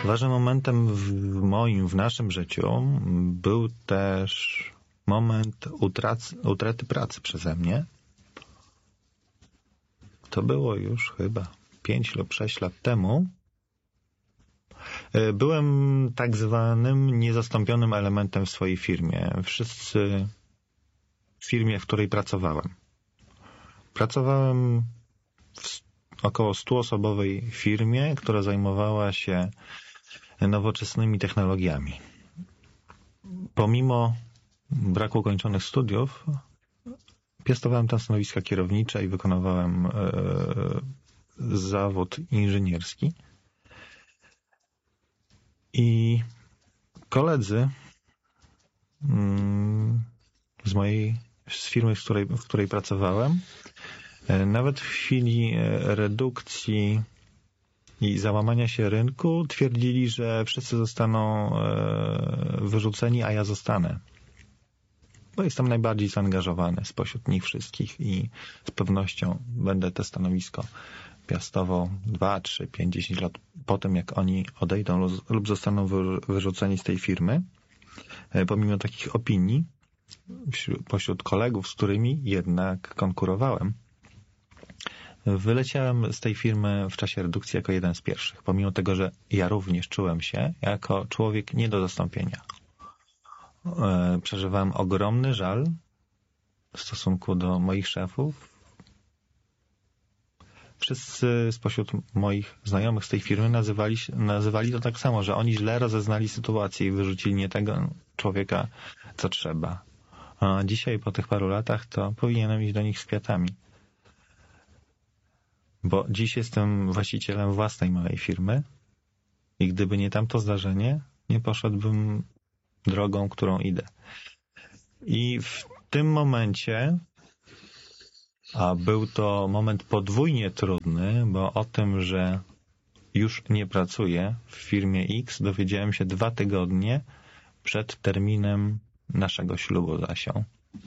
Ważnym momentem w naszym życiu był też moment utraty pracy przeze mnie. To było już chyba 5 lub 6 lat temu. Byłem tak zwanym niezastąpionym elementem w swojej firmie. Wszyscy w firmie, w której pracowałem. Pracowałem w około 100-osobowej firmie, która zajmowała się nowoczesnymi technologiami. Pomimo braku ukończonych studiów, piastowałem tam stanowiska kierownicze i wykonywałem zawód inżynierski. I koledzy z firmy, w której pracowałem, nawet w chwili redukcji i załamania się rynku twierdzili, że wszyscy zostaną wyrzuceni, a ja zostanę. Bo jestem najbardziej zaangażowany spośród nich wszystkich i z pewnością będę to stanowisko piastował 2, 3, 5, 10 lat po tym, jak oni odejdą lub zostaną wyrzuceni z tej firmy. Pomimo takich opinii pośród kolegów, z którymi jednak konkurowałem, wyleciałem z tej firmy w czasie redukcji jako jeden z pierwszych, pomimo tego, że ja również czułem się jako człowiek nie do zastąpienia. Przeżywałem ogromny żal w stosunku do moich szefów. Wszyscy spośród moich znajomych z tej firmy nazywali to tak samo, że oni źle rozeznali sytuację i wyrzucili nie tego człowieka, co trzeba. A dzisiaj, po tych paru latach, to powinienem iść do nich z kwiatami. Bo dziś jestem właścicielem własnej małej firmy i gdyby nie tamto zdarzenie, nie poszedłbym drogą, którą idę. I w tym momencie, a był to moment podwójnie trudny, bo o tym, że już nie pracuję w firmie X, dowiedziałem się 2 tygodnie przed terminem naszego ślubu z Asią.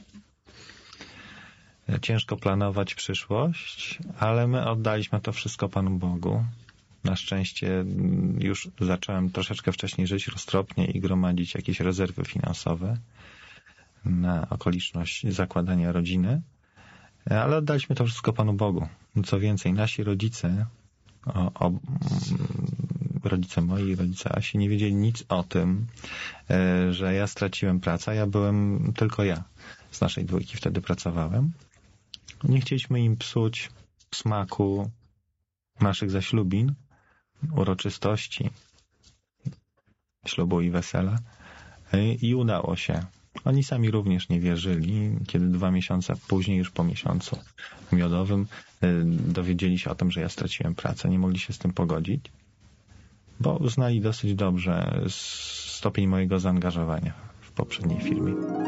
Ciężko planować przyszłość, ale my oddaliśmy to wszystko Panu Bogu. Na szczęście już zacząłem troszeczkę wcześniej żyć roztropnie i gromadzić jakieś rezerwy finansowe na okoliczność zakładania rodziny, ale oddaliśmy to wszystko Panu Bogu. Co więcej, nasi rodzice, rodzice moi i rodzice Asi, nie wiedzieli nic o tym, że ja straciłem pracę. Ja byłem tylko ja. Z naszej dwójki wtedy pracowałem. Nie chcieliśmy im psuć smaku naszych zaślubin, uroczystości, ślubu i wesela. I udało się. Oni sami również nie wierzyli, kiedy 2 miesiące później, już po miesiącu miodowym, dowiedzieli się o tym, że ja straciłem pracę. Nie mogli się z tym pogodzić, bo znali dosyć dobrze stopień mojego zaangażowania w poprzedniej firmie.